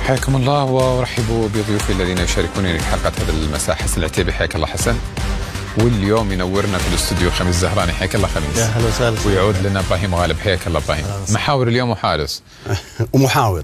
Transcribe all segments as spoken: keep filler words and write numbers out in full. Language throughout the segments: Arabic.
حياكم الله ورحبوا بضيوفي الذين يشاركونني في حلقة هذا المساء. حسن العتيبي حياك الله حسن، واليوم ينورنا في الاستوديو خميس زهراني حياك الله خميس. يا هلا وسهلا. ويعود لنا ابراهيم غالب حياك الله ابراهيم. محاور اليوم وحارس ومحاور.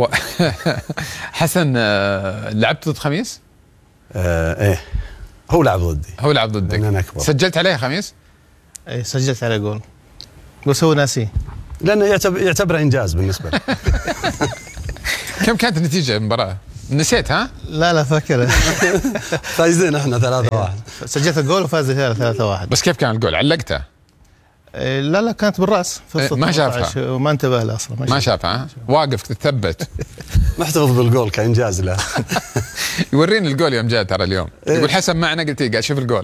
حسن لعبت ضد خميس؟ آه ايه هو لعب ضدي. هو لعب ضدك. سجلت عليه خميس؟ ايه سجلت عليه جول بس هو ناسي لانه يعتبر يعتبره انجاز بالنسبه له. كم كانت النتيجه المباراه؟ نسيت ها؟ لا لا فاكر. فايزين احنا ثلاثة واحد. سجلت الجول وفاز الهلال ثلاثة واحد. بس كيف كان الجول؟ علقته؟ إيه لا لا كانت بالراس إيه ما شافها وما انتبه له اصلا. ما شافها. واقف تثبت. محتفظ بالجول كانجاز له. يوريني الجول يوم جاء ترى اليوم. إيه؟ يقول حسن معنا، قلت قاعد اشوف الجول.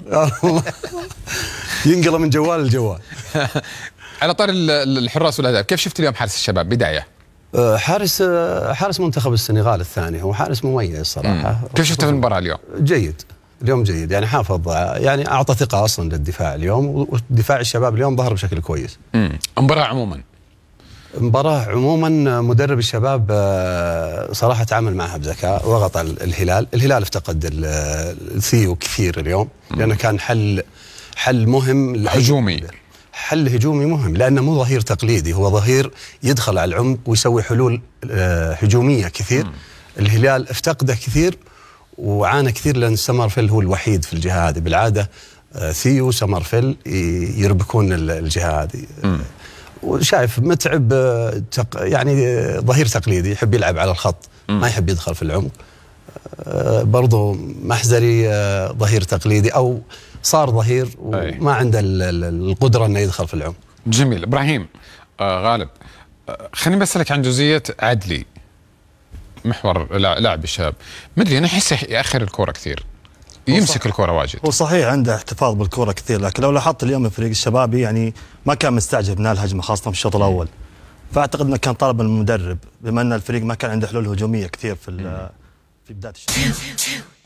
ينقله من جوال لجوال. على طار الحراس والاهداف، كيف شفت اليوم حارس الشباب بدايه؟ حارس حارس منتخب السنغال الثاني، هو حارس مميز صراحه. كيف شفته في المباراه اليوم؟ جيد اليوم جيد، يعني حافظ، يعني اعطى ثقه اصلا للدفاع اليوم، ودفاع الشباب اليوم ظهر بشكل كويس. امم المباراه عموما المباراه عموما مدرب الشباب صراحه تعامل معها بذكاء وغطى الهلال. الهلال افتقد الثيو كثير اليوم لانه كان حل حل مهم هجومي، حل هجومي مهم، لانه مو ظهير تقليدي، هو ظهير يدخل على العمق ويسوي حلول هجوميه كثير. م. الهلال افتقده كثير وعانى كثير لان سمرفيل هو الوحيد في الجهه هذه. بالعاده ثيو سمرفيل يربكون الجهه هذه. وشايف متعب يعني ظهير تقليدي يحب يلعب على الخط، م. ما يحب يدخل في العمق. برضو محزري ظهير تقليدي او صار ظهير وما عنده القدره انه يدخل في العمق. جميل. ابراهيم آه غالب، آه خليني بسألك عن جزئيه عدلي محور لاعب الشباب. مدري انا احسه ياخر الكوره كثير، يمسك الكوره واجد. هو صحيح عنده احتفاظ بالكوره كثير، لكن لو لاحظت اليوم الفريق الشبابي يعني ما كان مستعجل بناء الهجمه خاصه في الشوط الاول. فاعتقد انه كان طالب من المدرب بما ان الفريق ما كان عنده حلول هجوميه كثير في في بدايه الشوط.